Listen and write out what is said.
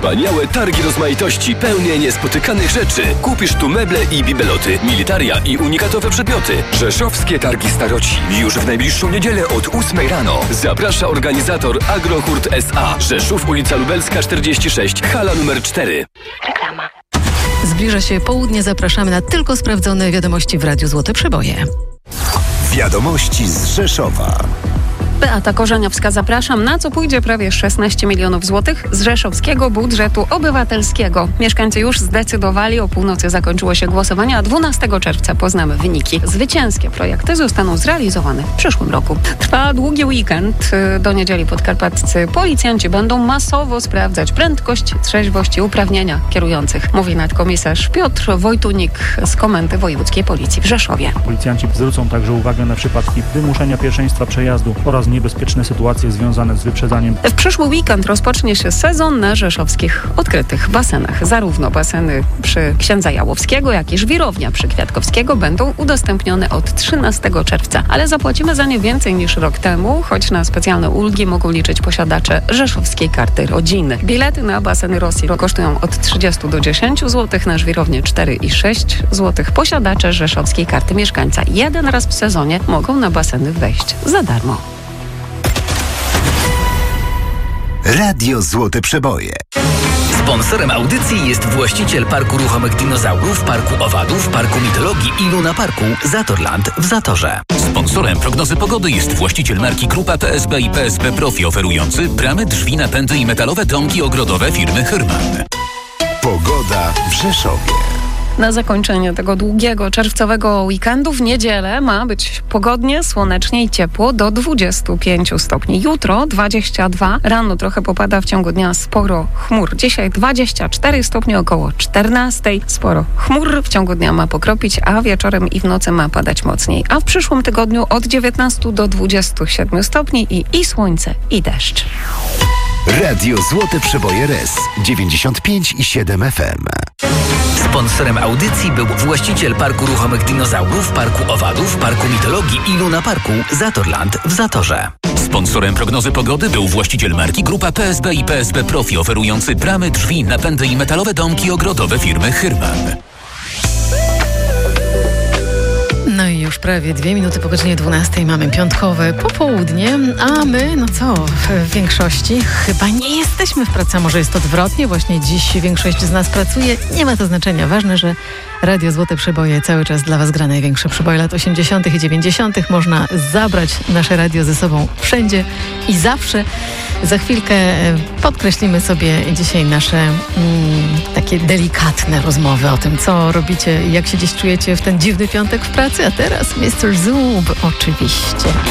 Wspaniałe targi rozmaitości, pełne niespotykanych rzeczy. Kupisz tu meble i bibeloty, militaria i unikatowe przedmioty. Rzeszowskie Targi Staroci. Już w najbliższą niedzielę od 8 rano. Zaprasza organizator Agrohurt S.A. Rzeszów, ulica Lubelska 46, hala numer 4. Reklama. Zbliża się południe, zapraszamy na tylko sprawdzone wiadomości w Radiu Złote Przeboje. Wiadomości z Rzeszowa. Beata Korzeniowska, zapraszam. Na co pójdzie prawie 16 milionów złotych z rzeszowskiego budżetu obywatelskiego? Mieszkańcy już zdecydowali, o północy zakończyło się głosowanie, a 12 czerwca poznamy wyniki. Zwycięskie projekty zostaną zrealizowane w przyszłym roku. Trwa długi weekend. Do niedzieli podkarpaccy policjanci będą masowo sprawdzać prędkość, trzeźwość i uprawnienia kierujących, mówi nadkomisarz Piotr Wojtunik z Komendy Wojewódzkiej Policji w Rzeszowie. Policjanci zwrócą także uwagę na przypadki wymuszenia pierwszeństwa przejazdu oraz niebezpieczne sytuacje związane z wyprzedzaniem. W przyszły weekend rozpocznie się sezon na rzeszowskich odkrytych basenach. Zarówno baseny przy Księdza Jałowskiego, jak i żwirownia przy Kwiatkowskiego będą udostępnione od 13 czerwca. Ale zapłacimy za nie więcej niż rok temu, choć na specjalne ulgi mogą liczyć posiadacze rzeszowskiej karty rodziny. Bilety na baseny Rosji kosztują od 30 do 10 zł, na żwirownię 4 i 6 zł. Posiadacze rzeszowskiej karty mieszkańca jeden raz w sezonie mogą na baseny wejść za darmo. Radio Złote Przeboje. Sponsorem audycji jest właściciel Parku Ruchomych Dinozaurów, Parku Owadów, Parku Mitologii i Luna Parku Zatorland w Zatorze. Sponsorem prognozy pogody jest właściciel marki Krupa PSB i PSB Profi, oferujący bramy, drzwi, napędy i metalowe domki ogrodowe firmy Hyrman. Pogoda w Rzeszowie. Na zakończenie tego długiego czerwcowego weekendu w niedzielę ma być pogodnie, słonecznie i ciepło do 25 stopni. Jutro 22, rano trochę popada, w ciągu dnia sporo chmur. Dzisiaj 24 stopnie, około 14. Sporo chmur, w ciągu dnia ma pokropić, a wieczorem i w nocy ma padać mocniej. A w przyszłym tygodniu od 19 do 27 stopni i słońce, i deszcz. Radio Złote Przeboje RES 95,7 FM. Sponsorem audycji był właściciel Parku Ruchomych Dinozaurów, Parku Owadów, Parku Mitologii i Luna Parku Zatorland w Zatorze. Sponsorem prognozy pogody był właściciel marki Grupa PSB i PSB Profi, oferujący bramy, drzwi, napędy i metalowe domki ogrodowe firmy Hyrman. No i już prawie 2 minuty po godzinie 12 mamy piątkowe popołudnie, a my, no co, w większości chyba nie jesteśmy w pracy, a może jest odwrotnie, właśnie dziś większość z nas pracuje, nie ma to znaczenia, ważne, że Radio Złote Przeboje cały czas dla Was gra największe przeboje lat 80. i 90. Można zabrać nasze radio ze sobą wszędzie i zawsze. Za chwilkę podkreślimy sobie dzisiaj nasze takie delikatne rozmowy o tym, co robicie i jak się dziś czujecie w ten dziwny piątek w pracy. A teraz Mr. Zub oczywiście.